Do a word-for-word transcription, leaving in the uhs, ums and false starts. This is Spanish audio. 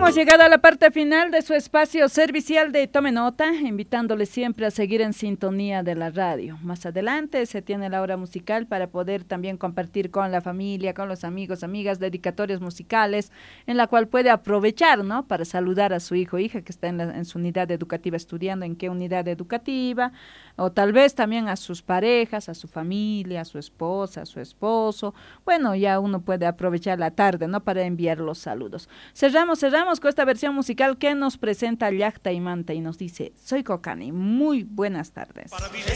Hemos llegado a la parte final de su espacio servicial de Tome Nota, invitándole siempre a seguir en sintonía de la radio. Más adelante se tiene la hora musical para poder también compartir con la familia, con los amigos, amigas, dedicatorias musicales, en la cual puede aprovechar, ¿no? Para saludar a su hijo o hija que está en, la, en su unidad educativa, estudiando en qué unidad educativa, o tal vez también a sus parejas, a su familia, a su esposa, a su esposo. Bueno, ya uno puede aprovechar la tarde, ¿no? Para enviar los saludos. Cerramos, cerramos con esta versión musical que nos presenta Llacta y Manta y nos dice: soy Cocani, muy buenas tardes.